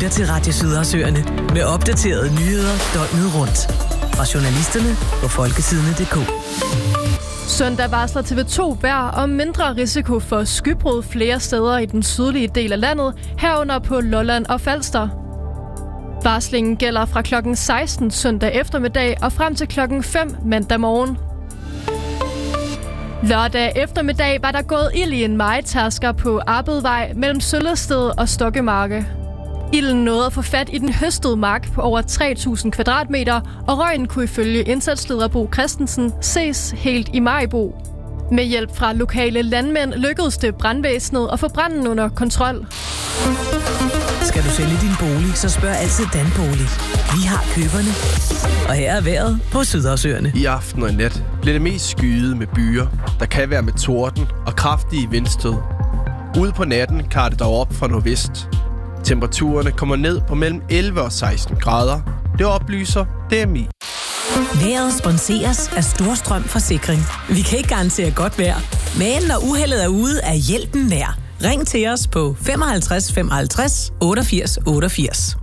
lytter til Radio Sydersøerne med opdaterede nyheder døgnet rundt. Fra journalisterne på folketidene.dk. Søndag varsler TV2 vejr om mindre risiko for skybrud flere steder i den sydlige del af landet, herunder på Lolland og Falster. Varslingen gælder fra kl. 16 søndag eftermiddag og frem til kl. 5 mandag morgen. Lørdag eftermiddag var der gået ild i en mejetærsker på Arbedvej mellem Søllested og Stokkemarke. Ilden nåede at få fat i den høstede mark på over 3.000 kvadratmeter, og røgen kunne ifølge indsatsleder Bo Christensen ses helt i Maribo. Med hjælp fra lokale landmænd lykkedes det brandvæsenet at få branden under kontrol. Skal du sælge din bolig, så spørg altid Danbolig. Vi har køberne. Og her er vejret på Sydersøerne. I aften og i nat bliver det mest skyet med byer, der kan være med torden og kraftige vindstød. Ude på natten klarer det dog op fra nordvest. Temperaturerne kommer ned på mellem 11 og 16 grader. Det oplyser DMI. Vejret sponseres af Storstrøm Forsikring. Vi kan ikke garantere godt vejr, men når uheldet er ude, er hjælpen nær. Ring til os på 55 55 88 88.